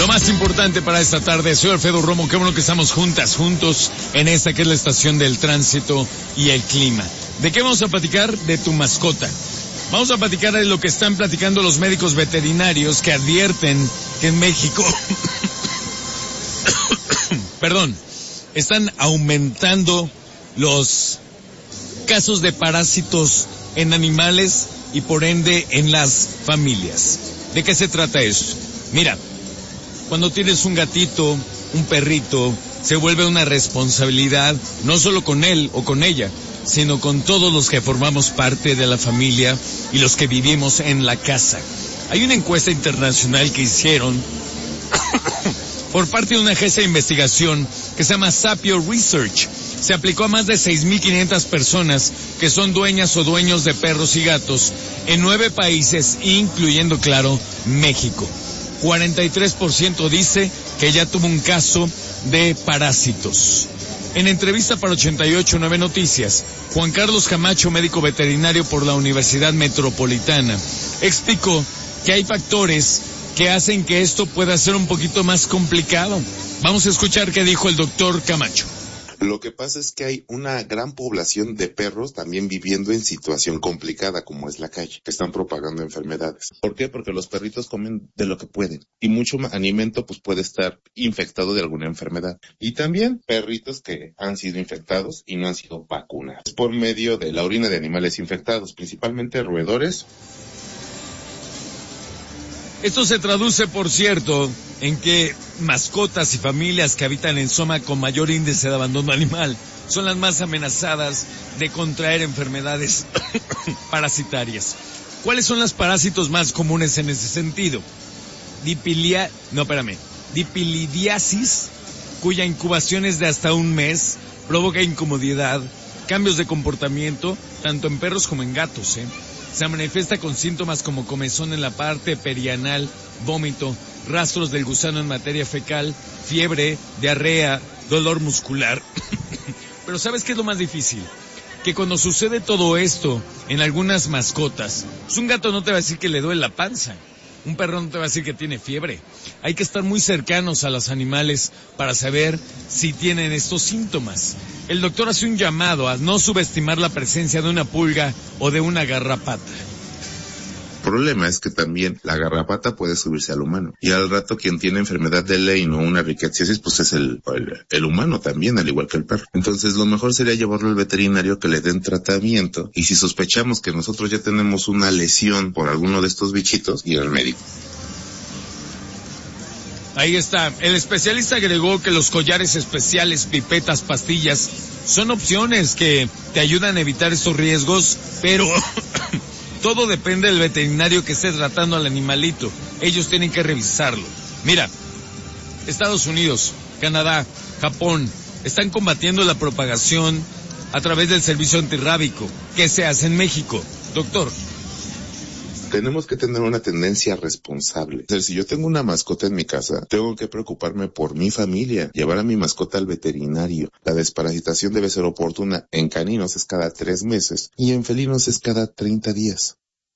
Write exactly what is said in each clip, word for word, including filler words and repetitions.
más importante para esta tarde, soy Alfredo Romo, qué bueno que estamos juntas, juntos en esta que es la estación del tránsito y el clima. ¿De qué vamos a platicar? De tu mascota. Vamos a platicar de lo que están platicando los médicos veterinarios que advierten que en México, perdón, están aumentando los casos de parásitos en animales y por ende en las familias. ¿De qué se trata esto? Mira, cuando tienes un gatito, un perrito, se vuelve una responsabilidad, no solo con él o con ella, sino con todos los que formamos parte de la familia y los que vivimos en la casa. Hay una encuesta internacional que hicieron por parte de una agencia de investigación que se llama Sapio Research. Se aplicó a más de seis mil quinientas personas que son dueñas o dueños de perros y gatos en nueve países, incluyendo, claro, México. cuarenta y tres por ciento dice que ya tuvo un caso de parásitos. En entrevista para ochenta y ocho nueve Noticias, Juan Carlos Camacho, médico veterinario por la Universidad Metropolitana, explicó que hay factores que hacen que esto pueda ser un poquito más complicado. Vamos a escuchar qué dijo el doctor Camacho. Lo que pasa es que hay una gran población de perros también viviendo en situación complicada como es la calle, que están propagando enfermedades. ¿Por qué? Porque los perritos comen de lo que pueden y mucho alimento pues puede estar infectado de alguna enfermedad. Y también perritos que han sido infectados y no han sido vacunados por medio de la orina de animales infectados, principalmente roedores. Esto se traduce, por cierto, en que mascotas y familias que habitan en zona con mayor índice de abandono animal son las más amenazadas de contraer enfermedades parasitarias. ¿Cuáles son los parásitos más comunes en ese sentido? Dipilia, no, espérame, dipilidiasis, cuya incubación es de hasta un mes, provoca incomodidad, cambios de comportamiento, tanto en perros como en gatos, ¿eh? Se manifiesta con síntomas como comezón en la parte perianal, vómito, rastros del gusano en materia fecal, fiebre, diarrea, dolor muscular. Pero ¿sabes qué es lo más difícil? Que cuando sucede todo esto en algunas mascotas, pues un gato no te va a decir que le duele la panza, un perro no te va a decir que tiene fiebre. Hay que estar muy cercanos a los animales para saber si tienen estos síntomas. El doctor hace un llamado a no subestimar la presencia de una pulga o de una garrapata. El problema es que también la garrapata puede subirse al humano. Y al rato quien tiene enfermedad de Lyme o una rickettsiosis, pues es el, el, el humano también, al igual que el perro. Entonces lo mejor sería llevarlo al veterinario que le den tratamiento. Y si sospechamos que nosotros ya tenemos una lesión por alguno de estos bichitos, ir al médico. Ahí está. El especialista agregó que los collares especiales, pipetas, pastillas, son opciones que te ayudan a evitar estos riesgos, pero todo depende del veterinario que esté tratando al animalito. Ellos tienen que revisarlo. Mira, Estados Unidos, Canadá, Japón, están combatiendo la propagación a través del servicio antirrábico. ¿Qué se hace en México? Doctor. Tenemos que tener una tendencia responsable. O sea, si yo tengo una mascota en mi casa, tengo que preocuparme por mi familia, llevar a mi mascota al veterinario. La desparasitación debe ser oportuna. En caninos es cada tres meses y en felinos es cada treinta días.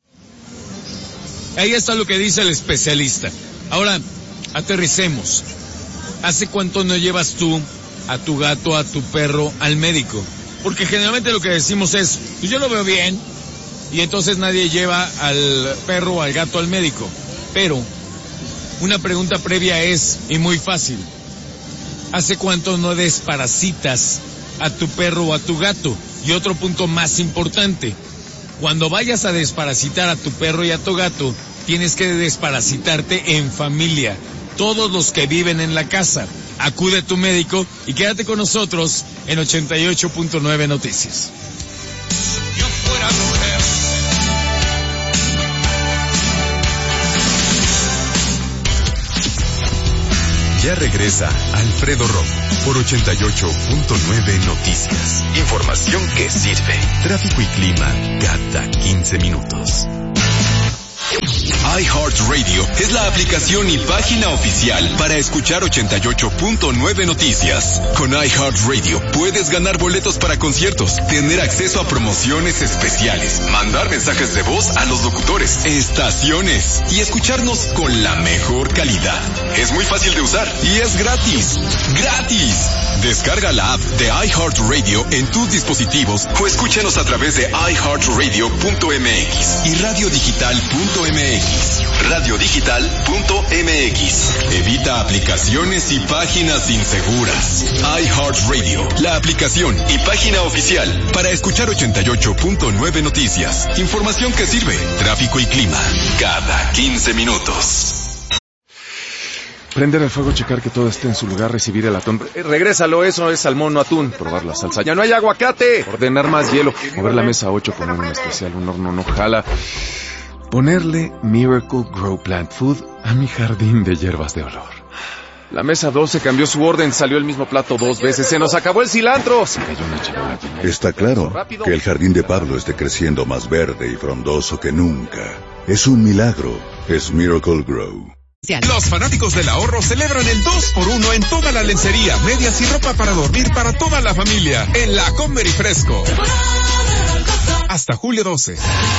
Ahí está lo que dice el especialista. Ahora, aterricemos. ¿Hace cuánto no llevas tú a tu gato, a tu perro, al médico? Porque generalmente lo que decimos es, pues yo lo veo bien, y entonces nadie lleva al perro o al gato al médico. Pero una pregunta previa es, y muy fácil, ¿hace cuánto no desparasitas a tu perro o a tu gato? Y otro punto más importante, cuando vayas a desparasitar a tu perro y a tu gato, tienes que desparasitarte en familia, todos los que viven en la casa. Acude a tu médico y quédate con nosotros en ochenta y ocho punto nueve Noticias. Yo fuera mujer. Ya regresa Alfredo Romo por ochenta y ocho punto nueve Noticias. Información que sirve. Tráfico y clima cada quince minutos. iHeartRadio es la aplicación y página oficial para escuchar ochenta y ocho punto nueve Noticias. Con iHeartRadio puedes ganar boletos para conciertos, tener acceso a promociones especiales, mandar mensajes de voz a los locutores, estaciones y escucharnos con la mejor calidad. Es muy fácil de usar y es gratis. ¡Gratis! Descarga la app de iHeartRadio en tus dispositivos o escúchanos a través de i heart radio punto m x y radio digital punto m x. radio digital punto m x. Evita aplicaciones y páginas inseguras. iHeartRadio, la aplicación y página oficial para escuchar ochenta y ocho punto nueve Noticias. Información que sirve. Tráfico y clima cada quince minutos. Prender el fuego, checar que todo esté en su lugar, recibir el atún. Eh, regrésalo, eso es salmón, no atún. Probar la salsa. ¡Ya no hay aguacate! Ordenar más hielo. Mover la mesa ocho, poner un especial, un horno no jala. Ponerle Miracle Grow Plant Food a mi jardín de hierbas de olor. La mesa doce cambió su orden, salió el mismo plato dos veces. ¡Se nos acabó el cilantro! Se cayó una charola llena. Está claro que el jardín de Pablo esté creciendo más verde y frondoso que nunca. Es un milagro. Es Miracle Grow. Los fanáticos del ahorro celebran el dos por uno en toda la lencería, medias y ropa para dormir para toda la familia en la Comer y Fresco. Hasta julio doce.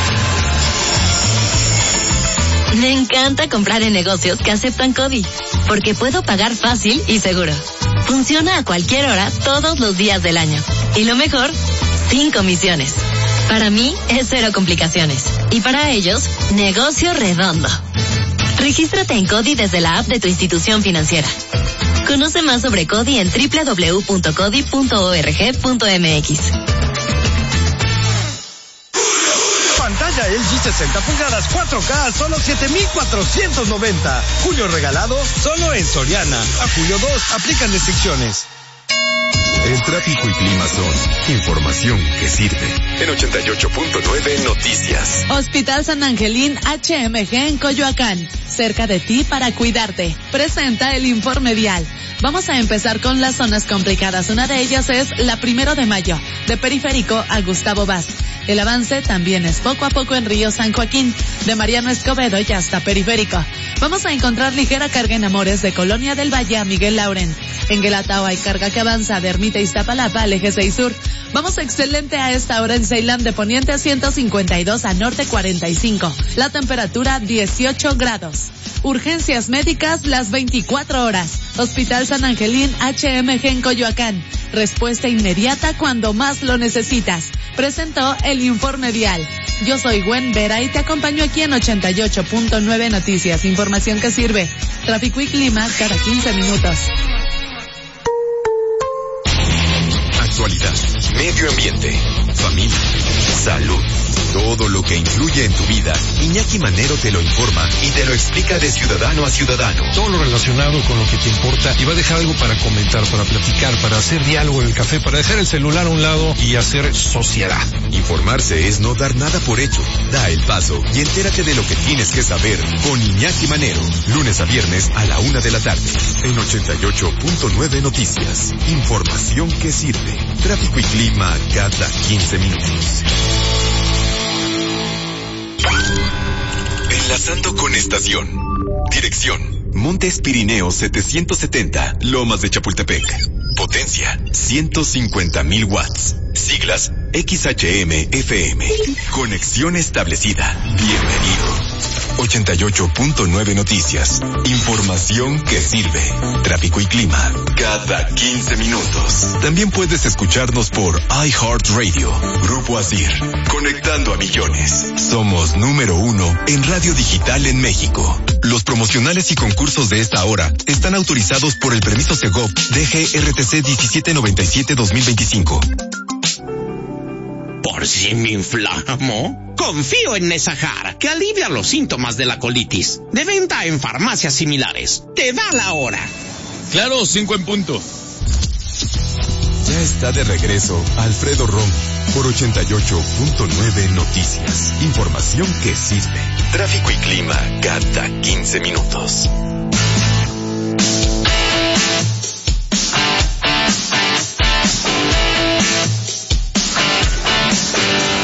Me encanta comprar en negocios que aceptan CODI, porque puedo pagar fácil y seguro. Funciona a cualquier hora, todos los días del año. Y lo mejor, sin comisiones. Para mí es cero complicaciones. Y para ellos, negocio redondo. Regístrate en CODI desde la app de tu institución financiera. Conoce más sobre CODI en doble u doble u doble u punto codi punto org punto m x. Pantalla L G sesenta pulgadas cuatro K a solo siete mil cuatrocientos noventa. Julio regalado solo en Soriana. A julio dos aplican restricciones. El tráfico y clima son información que sirve. En ochenta y ocho punto nueve Noticias. Hospital San Angelín H M G en Coyoacán. Cerca de ti para cuidarte. Presenta el informe vial. Vamos a empezar con las zonas complicadas. Una de ellas es la Primero de Mayo, de Periférico a Gustavo Vaz. El avance también es poco a poco en Río San Joaquín, de Mariano Escobedo y hasta Periférico. Vamos a encontrar ligera carga en Amores de Colonia del Valle a Miguel Lauren. En Guelatao hay carga que avanza de Ermita Iztapalapa al eje seis sur. Vamos excelente a esta hora en Ceilán, de Poniente a ciento cincuenta y dos a Norte cuarenta y cinco. La temperatura dieciocho grados. Urgencias médicas las veinticuatro horas. Hospital San Angelín H M G en Coyoacán. Respuesta inmediata cuando más lo necesitas. Presentó el informe vial. Yo soy Gwen Vera y te acompaño aquí en ochenta y ocho punto nueve Noticias. Información que sirve. Tráfico y clima cada quince minutos. Actualidad, medio ambiente, familia, salud, todo lo que influye en tu vida. Iñaki Manero te lo informa y te lo explica de ciudadano a ciudadano. Todo lo relacionado con lo que te importa, y va a dejar algo para comentar, para platicar, para hacer diálogo en el café, para dejar el celular a un lado y hacer sociedad. Informarse es no dar nada por hecho. Da el paso y entérate de lo que tienes que saber con Iñaki Manero. Lunes a viernes a la una de la tarde. En ochenta y ocho punto nueve Noticias. Información que sirve. Tráfico y clima cada quince minutos. Enlazando con estación. Dirección: Montes Pirineos setecientos setenta, Lomas de Chapultepec. Potencia: ciento cincuenta mil watts. Siglas: X H M F M. Conexión establecida. Bienvenido. ochenta y ocho punto nueve Noticias. Información que sirve. Tráfico y clima cada quince minutos. También puedes escucharnos por iHeartRadio. Grupo Asir. Conectando a millones. Somos número uno en radio digital en México. Los promocionales y concursos de esta hora están autorizados por el permiso Segov D G R T C diecisiete noventa y siete dos mil veinticinco. Por si me inflamo, confío en Nesajar, que alivia los síntomas de la colitis. De venta en farmacias similares. Te da la hora. Claro, cinco en punto. Ya está de regreso Alfredo Romo por ochenta y ocho punto nueve Noticias. Información que sirve. Tráfico y clima cada quince minutos. La información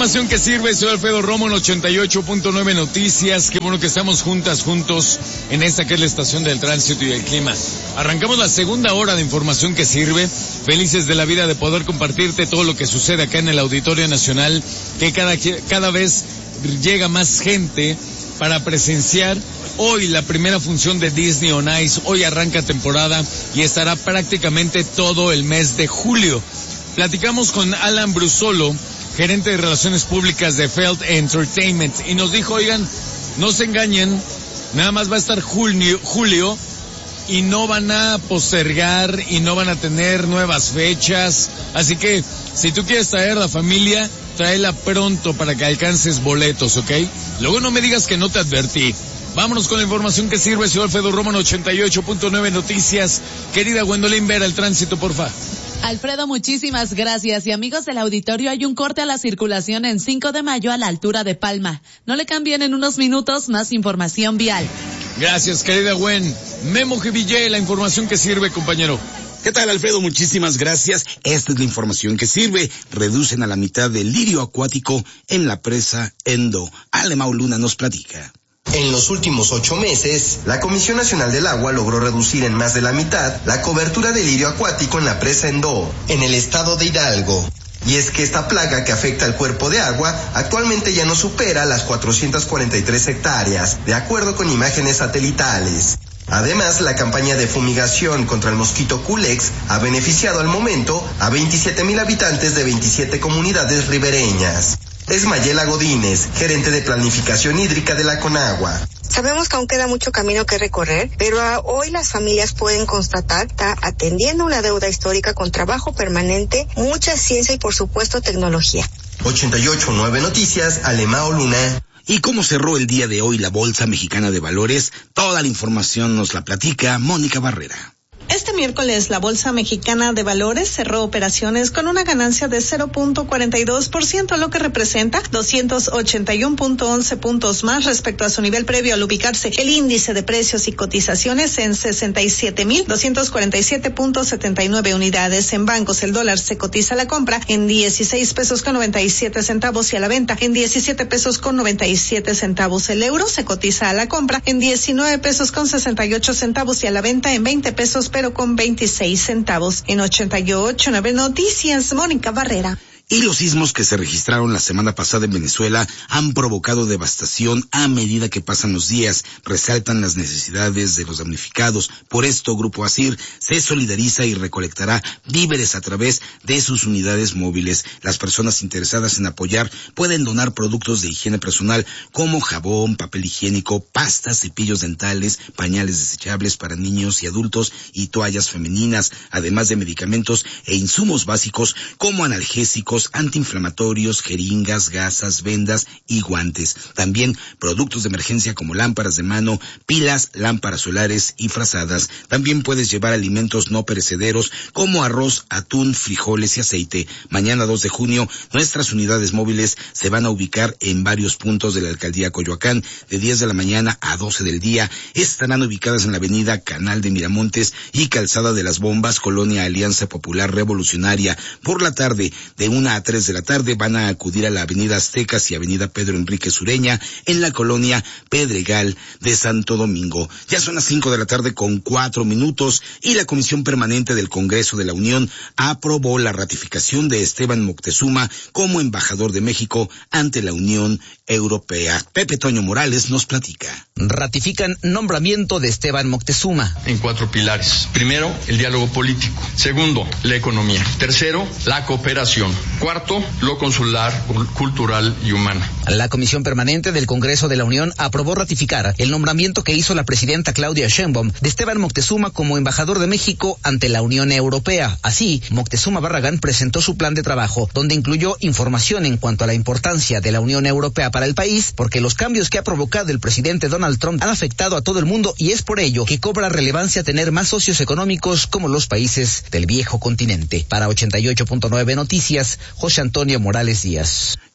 información que sirve, soy Alfredo Romo en ochenta y ocho punto nueve Noticias. Qué bueno que estamos juntas, juntos en esta que es la estación del tránsito y del clima. Arrancamos la segunda hora de información que sirve. Felices de la vida de poder compartirte todo lo que sucede acá en el Auditorio Nacional, que cada, cada vez llega más gente para presenciar hoy la primera función de Disney on Ice. Hoy arranca temporada y estará prácticamente todo el mes de julio. Platicamos con Alan Brusolo, gerente de Relaciones Públicas de Felt Entertainment, y nos dijo, oigan, no se engañen, nada más va a estar julio, julio y no van a postergar y no van a tener nuevas fechas, así que si tú quieres traer a la familia, tráela pronto para que alcances boletos, ¿ok? Luego no me digas que no te advertí. Vámonos con la información que sirve, señor Alfredo Roman, ochenta y ocho punto nueve Noticias. Querida Gwendolyn Vera, el tránsito, porfa. Alfredo, muchísimas gracias. Y amigos del auditorio, hay un corte a la circulación en cinco de mayo a la altura de Palma. No le cambien, en unos minutos más información vial. Gracias, querida Gwen. Memo Jivillé, la información que sirve, compañero. ¿Qué tal, Alfredo? Muchísimas gracias. Esta es la información que sirve. Reducen a la mitad del lirio acuático en la presa Endo. Alemão Luna nos platica. En los últimos ocho meses, la Comisión Nacional del Agua logró reducir en más de la mitad la cobertura del lirio acuático en la presa Endo, en el estado de Hidalgo. Y es que esta plaga que afecta al cuerpo de agua actualmente ya no supera las cuatrocientas cuarenta y tres hectáreas, de acuerdo con imágenes satelitales. Además, la campaña de fumigación contra el mosquito Culex ha beneficiado al momento a veintisiete mil habitantes de veintisiete comunidades ribereñas. Es Mayela Godínez, gerente de planificación hídrica de la Conagua. Sabemos que aún queda mucho camino que recorrer, pero hoy las familias pueden constatar que está atendiendo una deuda histórica con trabajo permanente, mucha ciencia y por supuesto tecnología. ochenta y ocho punto nueve Noticias, Alemão Luna. ¿Y cómo cerró el día de hoy la Bolsa Mexicana de Valores? Toda la información nos la platica Mónica Barrera. Este miércoles la Bolsa Mexicana de Valores cerró operaciones con una ganancia de cero punto cuarenta y dos por ciento, lo que representa doscientos ochenta y uno punto once puntos más respecto a su nivel previo al ubicarse el índice de precios y cotizaciones en sesenta y siete mil doscientos cuarenta y siete punto setenta y nueve unidades. En bancos el dólar se cotiza a la compra en dieciséis pesos con noventa y siete centavos y a la venta en diecisiete pesos con noventa y siete centavos. El euro se cotiza a la compra en diecinueve pesos con sesenta y ocho centavos y a la venta en veinte pesos pero con veintiséis centavos. En ochenta y ocho punto nueve Noticias, Mónica Barrera. Y los sismos que se registraron la semana pasada en Venezuela han provocado devastación a medida que pasan los días. Resaltan las necesidades de los damnificados. Por esto, Grupo ASIR se solidariza y recolectará víveres a través de sus unidades móviles. Las personas interesadas en apoyar pueden donar productos de higiene personal como jabón, papel higiénico, pastas, cepillos dentales, pañales desechables para niños y adultos y toallas femeninas, además de medicamentos e insumos básicos como analgésicos, antiinflamatorios, jeringas, gasas, vendas y guantes. También productos de emergencia como lámparas de mano, pilas, lámparas solares y frazadas. También puedes llevar alimentos no perecederos como arroz, atún, frijoles y aceite. Mañana dos de junio, nuestras unidades móviles se van a ubicar en varios puntos de la alcaldía Coyoacán. De diez de la mañana a doce del día estarán ubicadas en la avenida Canal de Miramontes y Calzada de las Bombas, Colonia Alianza Popular Revolucionaria. Por la tarde, de una a tres de la tarde van a acudir a la avenida Aztecas y avenida Pedro Enrique Sureña en la colonia Pedregal de Santo Domingo. Ya son las cinco de la tarde con cuatro minutos y la Comisión Permanente del Congreso de la Unión aprobó la ratificación de Esteban Moctezuma como embajador de México ante la Unión Europea. Pepe Toño Morales nos platica. Ratifican nombramiento de Esteban Moctezuma. En cuatro pilares. Primero, el diálogo político. Segundo, la economía. Tercero, la cooperación. Cuarto, lo consular, cultural y humana. La Comisión Permanente del Congreso de la Unión aprobó ratificar el nombramiento que hizo la presidenta Claudia Sheinbaum de Esteban Moctezuma como embajador de México ante la Unión Europea. Así, Moctezuma Barragán presentó su plan de trabajo, donde incluyó información en cuanto a la importancia de la Unión Europea para el país, porque los cambios que ha provocado el presidente Donald Trump han afectado a todo el mundo y es por ello que cobra relevancia tener más socios económicos como los países del viejo continente. Para ochenta y ocho punto nueve Noticias, José Antonio Morales Díaz.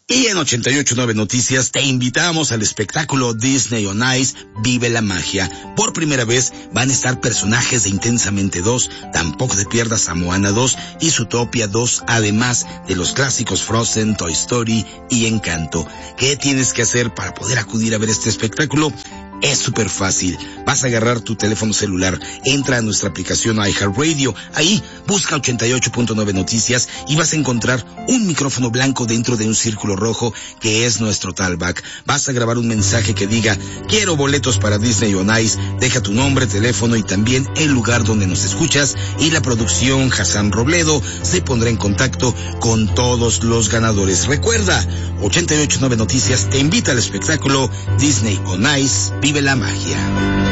Y en ochenta y ocho punto nueve Noticias te invitamos al espectáculo Disney on Ice Vive la Magia. Por primera vez van a estar personajes de Intensamente dos, Tampoco te pierdas a Moana dos y Zootopia dos, además de los clásicos Frozen, Toy Story y Encanto. ¿Qué tienes que hacer para poder acudir a ver este espectáculo? Es súper fácil. Vas a agarrar tu teléfono celular, entra a nuestra aplicación iHeartRadio, ahí busca ochenta y ocho punto nueve Noticias y vas a encontrar un micrófono blanco dentro de un círculo rojo que es nuestro talkback. Vas a grabar un mensaje que diga, quiero boletos para Disney on Ice, deja tu nombre, teléfono y también el lugar donde nos escuchas y la producción Hassan Robledo se pondrá en contacto con todos los ganadores. Recuerda, ochenta y ocho punto nueve Noticias te invita al espectáculo Disney on Ice Vive la Magia.